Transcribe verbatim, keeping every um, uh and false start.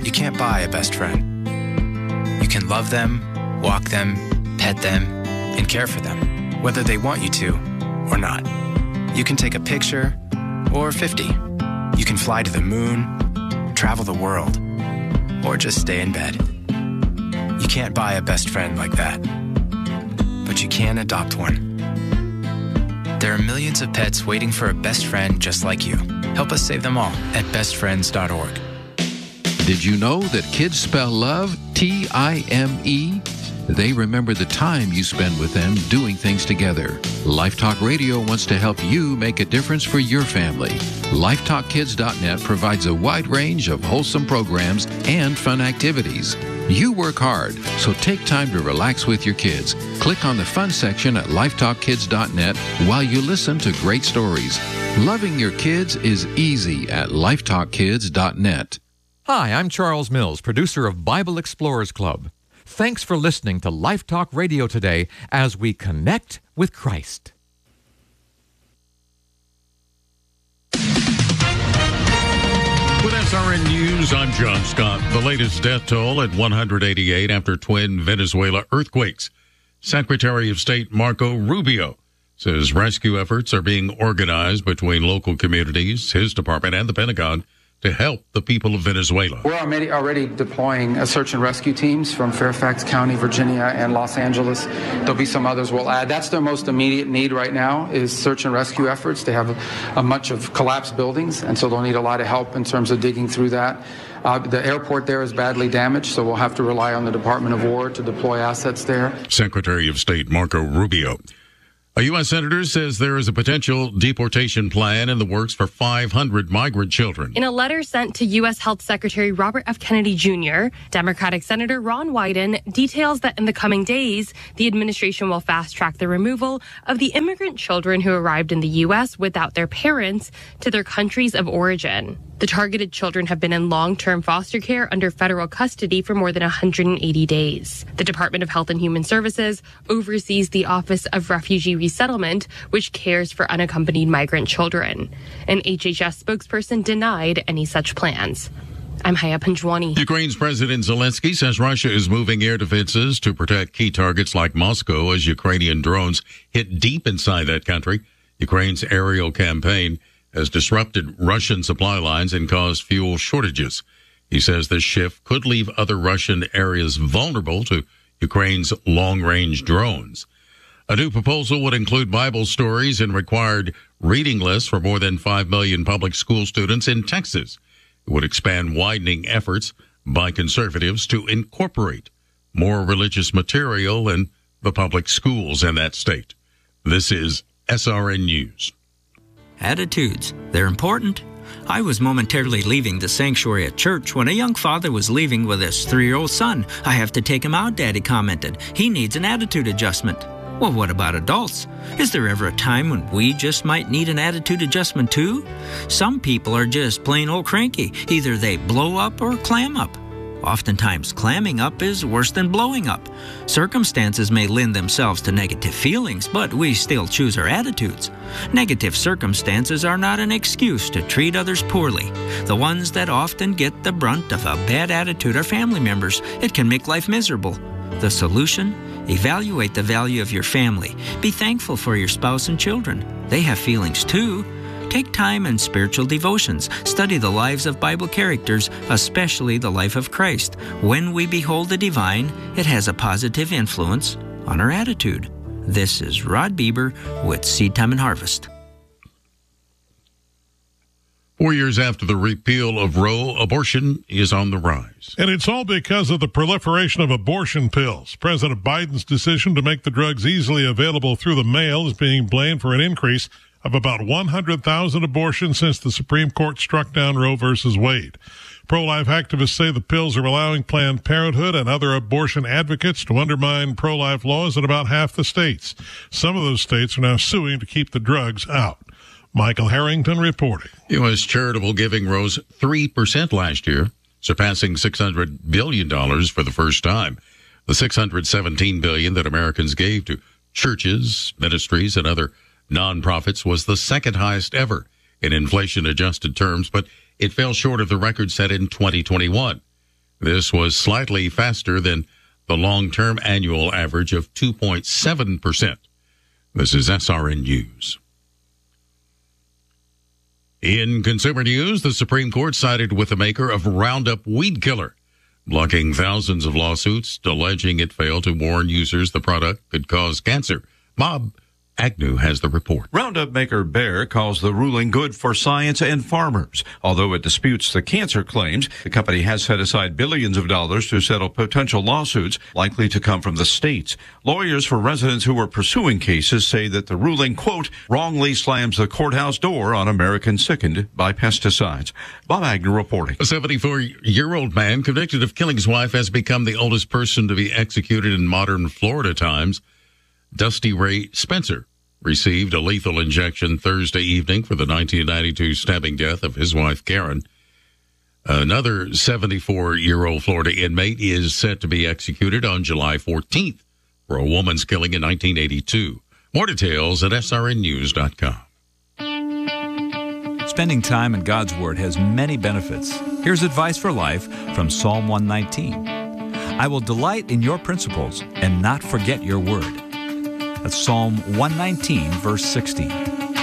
You can't buy a best friend. You can love them, walk them, pet them, and care for them, whether they want you to or not. You can take a picture or fifty. You can fly to the moon, travel the world, or just stay in bed. You can't buy a best friend like that, but you can adopt one. There are millions of pets waiting for a best friend just like you. Help us save them all at best friends dot org. Did you know that kids spell love T I M E? They remember the time you spend with them doing things together. Lifetalk Radio wants to help you make a difference for your family. Lifetalk Kids dot net provides a wide range of wholesome programs and fun activities. You work hard, so take time to relax with your kids. Click on the fun section at Lifetalk Kids dot net while you listen to great stories. Loving your kids is easy at Lifetalk Kids dot net. Hi, I'm Charles Mills, producer of Bible Explorers Club. Thanks for listening to Lifetalk Radio today as we connect with Christ. With S R N News, I'm John Scott. The latest death toll at one hundred eighty-eight after twin Venezuela earthquakes. Secretary of State Marco Rubio says rescue efforts are being organized between local communities, his department, and the Pentagon to help the people of Venezuela. We're already, already deploying a search and rescue teams from Fairfax County, Virginia, and Los Angeles. There'll be some others we'll add. That's their most immediate need right now is search and rescue efforts. They have a, a much of collapsed buildings, and so they'll need a lot of help in terms of digging through that. Uh, the airport there is badly damaged, so we'll have to rely on the Department of War to deploy assets there. Secretary of State Marco Rubio. A U S senator says there is a potential deportation plan in the works for five hundred migrant children. In a letter sent to U S Health Secretary Robert F. Kennedy Junior, Democratic Senator Ron Wyden details that in the coming days, the administration will fast-track the removal of the immigrant children who arrived in the U S without their parents to their countries of origin. The targeted children have been in long-term foster care under federal custody for more than one hundred eighty days. The Department of Health and Human Services oversees the Office of Refugee Resettlement, which cares for unaccompanied migrant children. An H H S spokesperson denied any such plans. I'm Haya Panjwani. Ukraine's President Zelensky says Russia is moving air defenses to protect key targets like Moscow as Ukrainian drones hit deep inside that country. Ukraine's aerial campaign has disrupted Russian supply lines and caused fuel shortages. He says this shift could leave other Russian areas vulnerable to Ukraine's long-range drones. A new proposal would include Bible stories and required reading lists for more than five million public school students in Texas. It would expand widening efforts by conservatives to incorporate more religious material in the public schools in that state. This is S R N News. Attitudes, they're important. I was momentarily leaving the sanctuary at church when a young father was leaving with his three-year-old son. I have to take him out, Daddy commented. He needs an attitude adjustment. Well, what about adults? Is there ever a time when we just might need an attitude adjustment too? Some people are just plain old cranky. Either they blow up or clam up. Oftentimes, clamming up is worse than blowing up. Circumstances may lend themselves to negative feelings, but we still choose our attitudes. Negative circumstances are not an excuse to treat others poorly. The ones that often get the brunt of a bad attitude are family members. It can make life miserable. The solution? Evaluate the value of your family. Be thankful for your spouse and children. They have feelings too. Take time in spiritual devotions. Study the lives of Bible characters, especially the life of Christ. When we behold the divine, it has a positive influence on our attitude. This is Rod Bieber with Seed Time and Harvest. Four years after the repeal of Roe, abortion is on the rise. And it's all because of the proliferation of abortion pills. President Biden's decision to make the drugs easily available through the mail is being blamed for an increase of about one hundred thousand abortions since the Supreme Court struck down Roe versus Wade. Pro-life activists say the pills are allowing Planned Parenthood and other abortion advocates to undermine pro-life laws in about half the states. Some of those states are now suing to keep the drugs out. Michael Harrington reporting. U S charitable giving rose three percent last year, surpassing six hundred billion dollars for the first time. The six hundred seventeen billion dollars that Americans gave to churches, ministries, and other nonprofits was the second highest ever in inflation-adjusted terms, but it fell short of the record set in twenty twenty-one. This was slightly faster than the long-term annual average of two point seven percent. This is S R N News. In consumer news, the Supreme Court sided with the maker of Roundup Weed Killer, blocking thousands of lawsuits alleging it failed to warn users the product could cause cancer. Bob Agnew has the report. Roundup maker Bayer calls the ruling good for science and farmers. Although it disputes the cancer claims, the company has set aside billions of dollars to settle potential lawsuits likely to come from the states. Lawyers for residents who are pursuing cases say that the ruling, quote, wrongly slams the courthouse door on Americans sickened by pesticides. Bob Agnew reporting. A seventy-four-year-old man convicted of killing his wife has become the oldest person to be executed in modern Florida times. Dusty Ray Spencer received a lethal injection Thursday evening for the nineteen ninety-two stabbing death of his wife, Karen. Another seventy-four-year-old Florida inmate is set to be executed on July fourteenth for a woman's killing in nineteen eighty-two. More details at S R N news dot com. Spending time in God's Word has many benefits. Here's advice for life from Psalm one nineteen. I will delight in your principles and not forget your word. That's Psalm one nineteen, verse sixteen.